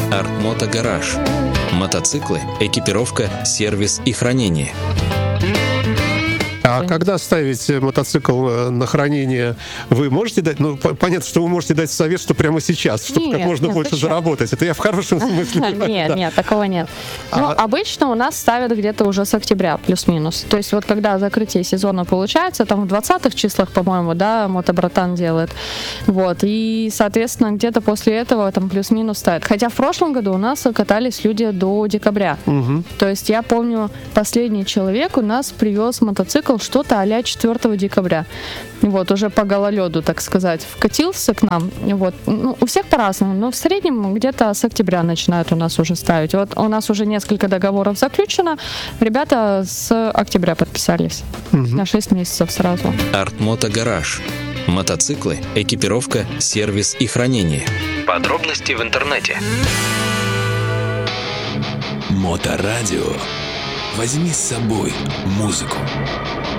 Артмото Гараж. Мотоциклы, экипировка, сервис и хранение. А когда ставить мотоцикл на хранение, вы можете дать, понятно, что вы можете дать совет, что прямо сейчас, чтобы как можно больше заработать. Это я в хорошем смысле. Нет, такого нет. Обычно у нас ставят где-то уже с октября, плюс-минус. То есть вот когда закрытие сезона получается, там в 20-х числах, по-моему, да, мотобратан делает. Вот, и, соответственно, где-то после этого там плюс-минус ставят. Хотя в прошлом году у нас катались люди до декабря. То есть я помню, последний человек у нас привез мотоцикл что-то а-ля 4 декабря. Вот, уже по гололеду, так сказать, вкатился к нам. Вот. Ну, у всех по-разному, но в среднем где-то с октября начинают у нас уже ставить. Вот у нас уже несколько договоров заключено. Ребята с октября подписались. На 6 месяцев сразу. Артмото Гараж. Мотоциклы, экипировка, сервис и хранение. Подробности в интернете. Моторадио. Возьми с собой музыку.